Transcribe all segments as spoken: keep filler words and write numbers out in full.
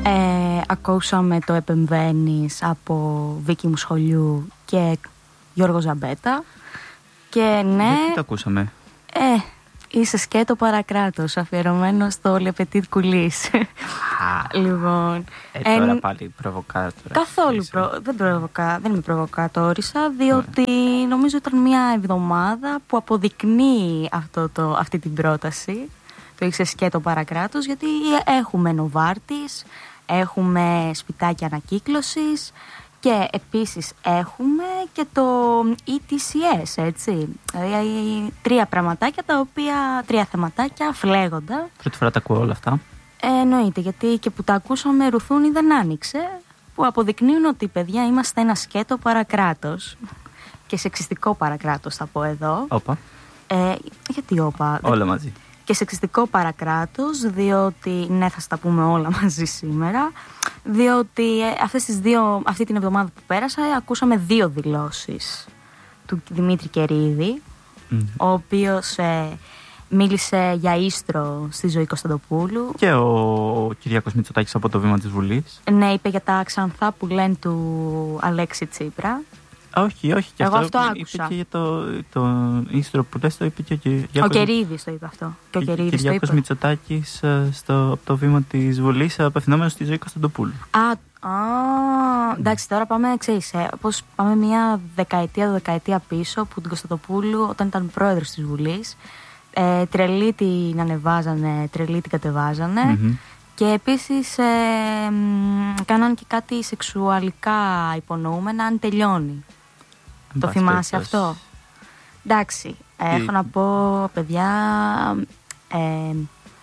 Ε, ακούσαμε το «Επεμβαίνεις» από Βίκη μου σχολείου και Γιώργο Ζαμπέτα. Και ναι. Γιατί το ακούσαμε? Ε, είσαι σκέτο παρακράτος, αφιερωμένο στο Le Petit Coulis. Λοιπόν. Ε, τώρα εν... πάλι προβοκάτωρα. Καθόλου προ... δεν, προβοκα... δεν είμαι προβοκατόρισα, διότι yeah. νομίζω ήταν μια εβδομάδα που αποδεικνύει αυτό το... αυτή την πρόταση. Το είσαι σκέτο παρακράτος, γιατί έχουμε Νοβάρτις, έχουμε σπιτάκια ανακύκλωσης και επίσης έχουμε και το ι τι σι ες, έτσι. Δηλαδή τρία πραγματάκια τα οποία, τρία θεματάκια φλέγοντα. Πρώτη φορά τα ακούω όλα αυτά. Ε, εννοείται, γιατί και που τα ακούσαμε ρουθούνι δεν άνοιξε, που αποδεικνύουν ότι, παιδιά, είμαστε ένα σκέτο παρακράτος και σεξιστικό παρακράτος θα πω εδώ. Όπα. Ε, γιατί όπα? Όλα μαζί. Και σεξιστικό παρακράτος, διότι, ναι, θα στα πούμε όλα μαζί σήμερα, διότι αυτές τις δύο, αυτή την εβδομάδα που πέρασα ακούσαμε δύο δηλώσεις του Δημήτρη Κερίδη, mm. ο οποίος ε, μίλησε για ίστρο στη Ζωή Κωνσταντοπούλου. Και ο Κυριάκος Μητσοτάκης από το βήμα της Βουλής. Ναι, είπε για τα ξανθά που λένε του Αλέξη Τσίπρα. Όχι, όχι. Και εγώ αυτό, αυτό είπε άκουσα. Και για το, το ίστρο που λες, το είπε και ο Κυριάκος. Ο Κερίδης το είπε αυτό. Και ο Κερίδης το είπε. Μητσοτάκης στο, από το βήμα της Βουλής, απευθυνόμενος στη Ζωή Κωνσταντοπούλου. Α, α, εντάξει, τώρα πάμε, ξέρεις, ε, πώς πάμε μια δεκαετία, δεκαετία πίσω, που την Κωνσταντοπούλου, όταν ήταν πρόεδρος της Βουλής, ε, τρελή την ανεβάζανε, τρελή την κατεβάζανε. Mm-hmm. Και επίσης ε, κάναν και κάτι σεξουαλικά υπονοούμενα αν τελειώνει. Το θυμάσαι αυτό? Εντάξει, ε, έχω να πω, παιδιά, ε,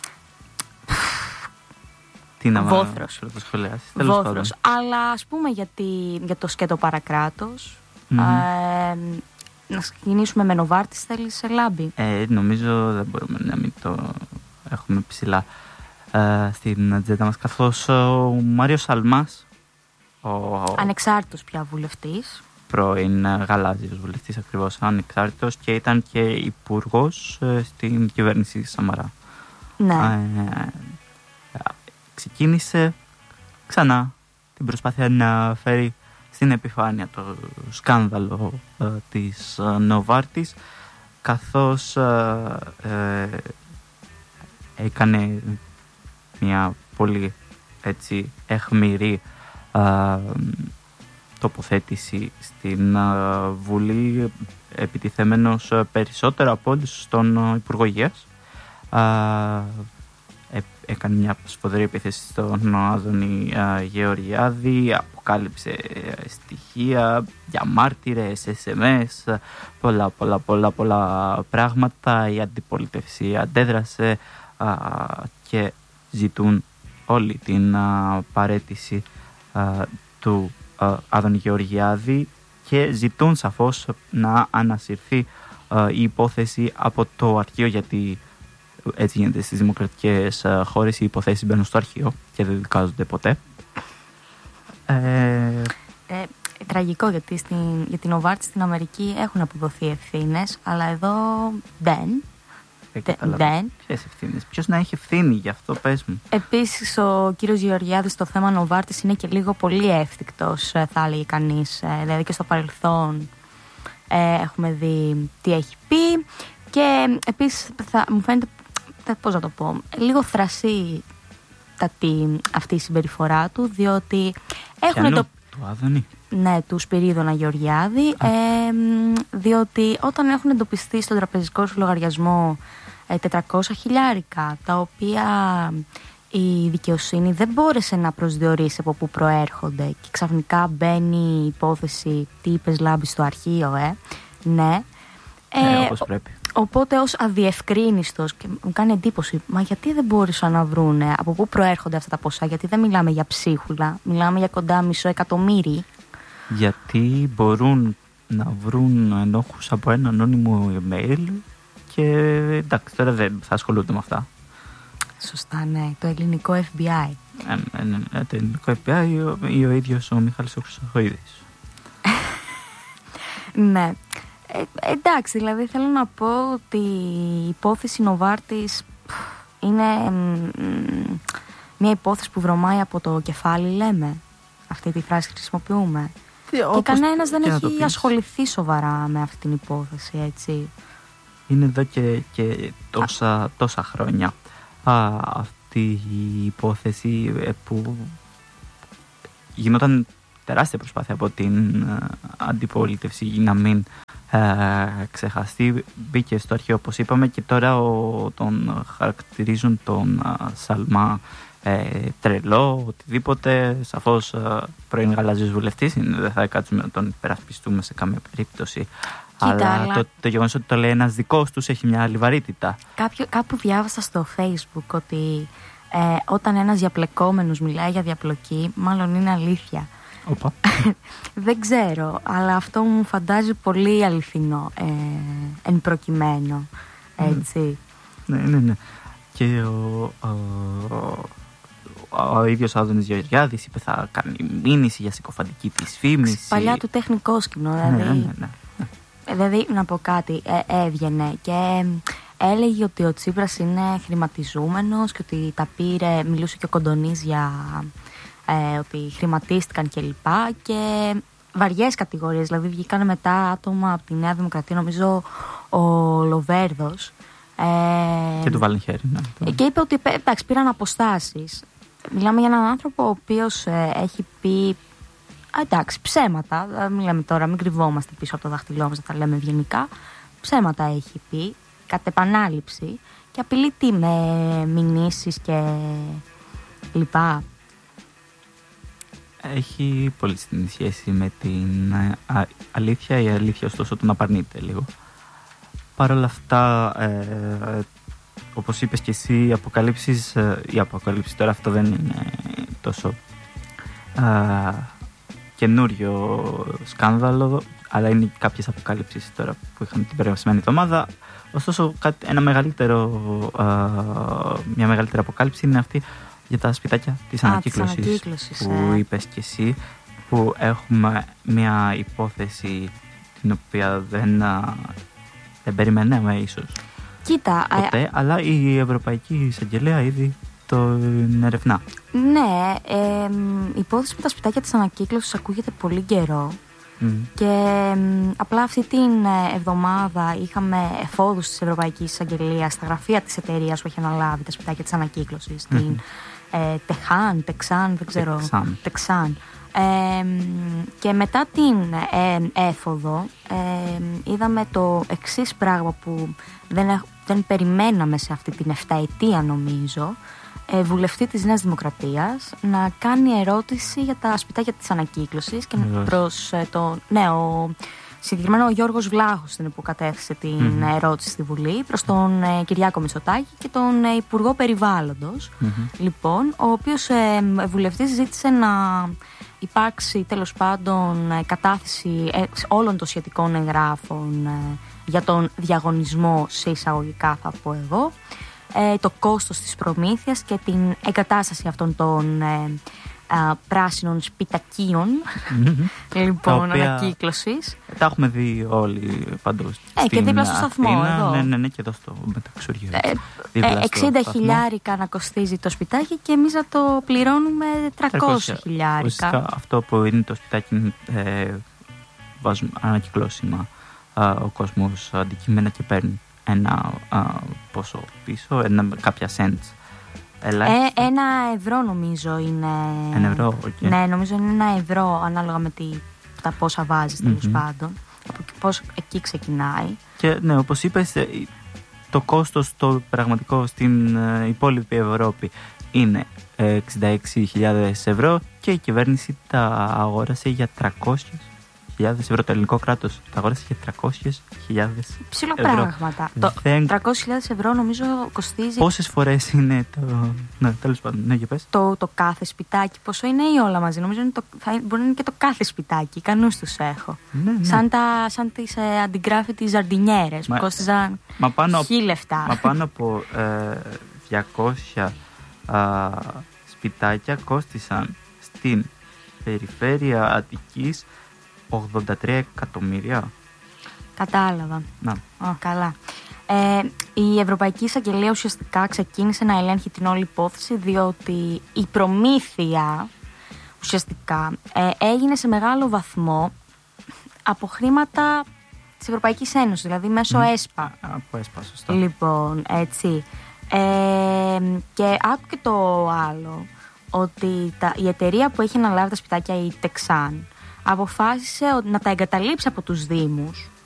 τι να βόθρος. Βόθρος. Αλλά ας πούμε για, τη, για το σκέτο παρακράτος, mm-hmm. ε, να ξεκινήσουμε με Νοβάρτις, θέλεις σε λάμπη? Ε, νομίζω δεν μπορούμε να μην το έχουμε ψηλά ε, στην ατζέντα μας, καθώς ο Μάριος Σαλμάς, ο ανεξάρτητος πια βουλευτής, πρώην γαλάζιος βουλευτής ακριβώς, ανεξάρτητος, και ήταν και υπουργός ε, στην κυβέρνηση Σαμαρά. Ναι. Ε, ξεκίνησε ξανά την προσπάθεια να φέρει στην επιφάνεια το σκάνδαλο ε, της ε, Νοβάρτης, καθώς ε, ε, έκανε μια πολύ έτσι αιχμηρή ε, τοποθέτηση στην uh, Βουλή, επιτιθέμενος uh, περισσότερο από όλους στον uh, Υπουργό Υγείας. Uh, ε, έκανε μια σφοδρή επίθεση στον Άδωνη uh, Γεωργιάδη, αποκάλυψε uh, στοιχεία για μάρτυρες, ες εμ ες, uh, πολλά πολλά πολλά πολλά πράγματα. Η αντιπολίτευση αντέδρασε uh, και ζητούν όλη την uh, παραίτηση uh, του Άδωνη Γεωργιάδη και ζητούν σαφώς να ανασυρθεί uh, η υπόθεση από το αρχείο, γιατί έτσι γίνεται στις δημοκρατικές uh, χώρες, οι υποθέσεις μπαίνουν στο αρχείο και δεν δικάζονται ποτέ. Ε... Ε, τραγικό, γιατί στην, για την Νοβάρτης στην Αμερική έχουν αποδοθεί ευθύνες, αλλά εδώ δεν. Δεν. Ποιες ευθύνες? Ποιος να έχει ευθύνη γι' αυτό, πες μου. Επίσης ο κύριος Γεωργιάδης στο θέμα Νοβάρτης είναι και λίγο πολύ εύθυκτος, θα έλεγε κανείς. Δηλαδή και στο παρελθόν ε, έχουμε δει τι έχει πει. Και επίσης θα, μου φαίνεται, πώς να το πω, λίγο θρασί αυτή η συμπεριφορά του, διότι έχουν το... Του Άδωνη. Ναι, του Σπυρίδωνα Γεωργιάδη, ε, διότι όταν έχουν εντοπιστεί στον τραπεζικό σου λογαριασμό ε, τετρακόσια χιλιάρικα, τα οποία η δικαιοσύνη δεν μπόρεσε να προσδιορίσει από πού προέρχονται, και ξαφνικά μπαίνει η υπόθεση τι είπες λάμπη στο αρχείο, ε, ναι. Ε, ε, όπως πρέπει. Οπότε ως αδιευκρίνιστος, και μου κάνει εντύπωση, μα γιατί δεν μπόρεσαν να βρούνε από πού προέρχονται αυτά τα ποσά, γιατί δεν μιλάμε για ψίχουλα, μιλάμε για κοντά μισό εκατομμύρι. Γιατί μπορούν να βρουν ενόχους από ένα ανώνυμο email και εντάξει, τώρα δεν θα ασχολούνται με αυτά. Σωστά, ναι, το ελληνικό εφ μπι άι. Ε, ε, ε, το ελληνικό εφ μπι άι ή ο, ή ο ίδιος ο Μιχάλης ο Χρυσοχοίδης. Ναι. Ε, εντάξει, δηλαδή θέλω να πω ότι η υπόθεση Νοβάρτης είναι μ, μια υπόθεση που βρωμάει από το κεφάλι, λέμε. Αυτή τη φράση χρησιμοποιούμε. Τι, και κανένας δεν έχει πεις. ασχοληθεί σοβαρά με αυτή την υπόθεση, έτσι. Είναι εδώ και, και τόσα, τόσα χρόνια α, αυτή η υπόθεση που γινόταν τεράστια προσπάθεια από την α, αντιπολίτευση για να μην α, ξεχαστεί. Μπήκε στο αρχείο, όπως είπαμε, και τώρα ο, τον χαρακτηρίζουν τον α, Σαλμά ε, τρελό, οτιδήποτε. Σαφώς α, πρώην γαλάζιος βουλευτής, δεν θα κάτσουμε να τον υπερασπιστούμε σε καμία περίπτωση. Κοίτα, αλλά, αλλά το, το γεγονός ότι το λέει ένας δικός τους έχει μια άλλη βαρύτητα. Κάποιο, κάπου διάβασα στο Facebook ότι ε, όταν ένας διαπλεκόμενος μιλάει για διαπλοκή, μάλλον είναι αλήθεια. Οπα. Δεν ξέρω, αλλά αυτό μου φαντάζει πολύ αληθινό ε, εν προκειμένου, έτσι. Ναι, ναι, ναι. Και ο, ο, ο, ο ίδιος ο Άδωνης Γεωργιάδης είπε θα κάνει μήνυση για συκοφαντική της φήμης. Παλιά του τεχνικό σκηνό, δηλαδή. Ναι, ναι, ναι. Δηλαδή, να πω κάτι, ε, έβγαινε και έλεγε ότι ο Τσίπρας είναι χρηματιζούμενος και ότι τα πήρε, μιλούσε και ο Κοντονής για ε, ότι χρηματίστηκαν κλπ. Και, και βαριές κατηγορίες, δηλαδή βγήκαν μετά άτομα από τη Νέα Δημοκρατία, νομίζω ο Λοβέρδος. Ε, και του βάλουν χέρι. Ναι. Και είπε ότι εντάξει, πήραν αποστάσεις. Μιλάμε για έναν άνθρωπο ο οποίος ε, έχει πει εντάξει, ψέματα. Μην λέμε τώρα, μην κρυβόμαστε πίσω από το δάχτυλό μας, θα τα λέμε ευγενικά. Ψέματα έχει πει, κατ' επανάληψη, και απειλεί τι με μηνύσεις και λοιπά. Έχει πολύ στενή σχέση με την α, αλήθεια. Η αλήθεια, ωστόσο, τον απαρνείται λίγο. Παρ' όλα αυτά, ε, όπως είπες και εσύ, οι αποκαλύψεις, ε, οι αποκαλύψεις τώρα αυτό δεν είναι τόσο ε, καινούριο σκάνδαλο, αλλά είναι κάποιες αποκαλύψεις τώρα που είχαμε την περασμένη εβδομάδα. Ωστόσο, κάτι, ένα μεγαλύτερο, ε, μια μεγαλύτερη αποκάλυψη είναι αυτή για τα σπιτάκια της ανακύκλωσης που ε. είπες και εσύ, που έχουμε μια υπόθεση την οποία δεν, δεν περιμέναμε ίσως Κοίτα, ποτέ, α... αλλά η Ευρωπαϊκή Εισαγγελέα ήδη το ερευνά. Ναι, ε, η υπόθεση με τα σπιτάκια της ανακύκλωσης ακούγεται πολύ καιρό. Mm. Και ε, απλά αυτή την εβδομάδα είχαμε εφόδους της Ευρωπαϊκής Εισαγγελίας στα γραφεία της εταιρείας που έχει αναλάβει τα σπιτάκια της ανακύκλωσης, mm-hmm. την ε, Τεχάν, Τεξάν, δεν ξέρω, Τεξάν. Τεξάν. Ε, και μετά την ε, έφοδο ε, είδαμε το εξής πράγμα που δεν, δεν περιμέναμε σε αυτή την εφταετία, νομίζω, ε, βουλευτή της Νέας Δημοκρατίας να κάνει ερώτηση για τα σπιτάκια της ανακύκλωσης και mm. προς ε, το ναι, ο, συγκεκριμένα ο Γιώργος Βλάχος είναι που κατέθεσε την mm-hmm. ερώτηση στη Βουλή προς τον ε, Κυριάκο Μητσοτάκη και τον ε, Υπουργό Περιβάλλοντος, mm-hmm. λοιπόν, ο οποίος ε, βουλευτής ζήτησε να υπάρξει τέλος πάντων κατάθεση όλων των σχετικών εγγράφων για τον διαγωνισμό, σε εισαγωγικά θα πω εγώ, το κόστος της προμήθειας και την εγκατάσταση αυτών των α, πράσινων σπιτακίων, mm-hmm. λοιπόν, ανακύκλωσης. Τα έχουμε δει όλοι παντού. Ε, και δίπλα στο σταθμό εδώ. Ναι, ναι, ναι, και εδώ στο μεταξουργείο. Ε, ε, εξήντα χιλιάρικα να κοστίζει το σπιτάκι και εμείς να το πληρώνουμε τριακόσια χιλιάρικα. Ουσιαστικά αυτό που είναι το σπιτάκι ε, βάζουμε ανακυκλώσιμα, ε, ο κόσμος αντικείμενα και παίρνει ένα ε, ποσό πίσω, ένα, κάποια cents. Ε, ένα ευρώ νομίζω είναι. Ένα ευρώ, okay. Ναι, νομίζω είναι ένα ευρώ ανάλογα με τη, τα πόσα βάζεις τέλος mm-hmm. πάντων. Από πώς εκεί ξεκινάει. Και ναι, όπως είπες, το κόστος το πραγματικό στην ε, υπόλοιπη Ευρώπη είναι ε, εξήντα έξι χιλιάδες ευρώ και η κυβέρνηση τα αγόρασε για τριακόσιες χιλιάδες ευρώ. Το ελληνικό κράτος τα αγόρασε για τριακόσιες χιλιάδες ευρώ. Ψηλό πράγματα. Το Δεν... τριακόσιες χιλιάδες ευρώ νομίζω κοστίζει. Πόσες φορές είναι το. Ναι, τέλος πάντων, ναι, για πες. Το, το κάθε σπιτάκι, πόσο είναι ή όλα μαζί. Νομίζω είναι το... θα... μπορεί να είναι και το κάθε σπιτάκι. Ικανούς τους έχω. Ναι, ναι. Σαν, τα... σαν τις ε, αντιγράφητες ζαρντινιέρες που κόστιζαν χίλια λεφτά. Μα πάνω από ε, διακόσια α, σπιτάκια κόστισαν στην περιφέρεια Αττικής ογδόντα τρία εκατομμύρια. Κατάλαβα. Να. Oh, καλά. Ε, η Ευρωπαϊκή Εισαγγελία ουσιαστικά ξεκίνησε να ελέγχει την όλη υπόθεση, διότι η προμήθεια ουσιαστικά ε, έγινε σε μεγάλο βαθμό από χρήματα της Ευρωπαϊκής Ένωσης, δηλαδή μέσω mm. ΕΣΠΑ. Από ΕΣΠΑ, σωστά. Λοιπόν, έτσι. Ε, και άκου και το άλλο, ότι τα, η εταιρεία που έχει αναλάβει τα σπιτάκια, η Texan, αποφάσισε να τα εγκαταλείψει από τους Δήμους